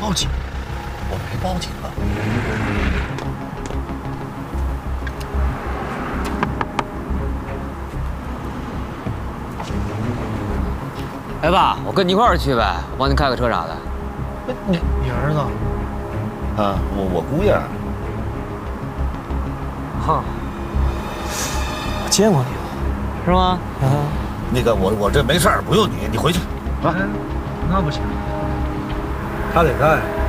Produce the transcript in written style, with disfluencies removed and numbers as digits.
报警？我没报警啊。 哎爸，我跟你一块儿去呗，我帮你开个车啥的。 你儿子？ 啊，我姑爷。 哈，我见过你了， 是吗？ 啊， 那个我这没事儿，不用你回去啊。 那不行，他得在。